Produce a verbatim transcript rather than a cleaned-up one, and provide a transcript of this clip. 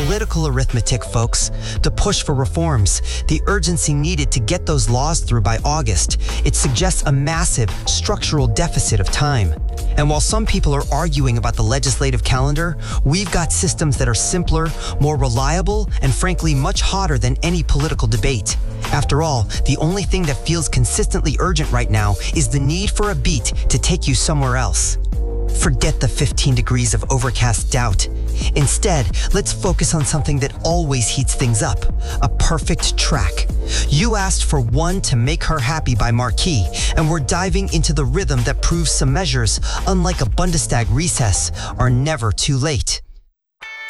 political arithmetic, folks. The push for reforms, the urgency needed to get those laws through by August. It suggests a massive structural deficit of time. And while some people are arguing about the legislative calendar, we've got systems that are simpler, more reliable, and frankly much hotter than any political debate. After all, the only thing that feels consistently urgent right now is the need for a beat to take you somewhere else. Forget the fifteen degrees of overcast doubt. Instead, let's focus on something that always heats things up, a perfect track. You asked for One to Make Her Happy by Marquis, and we're diving into the rhythm that proves some measures, unlike a Bundestag recess, are never too late.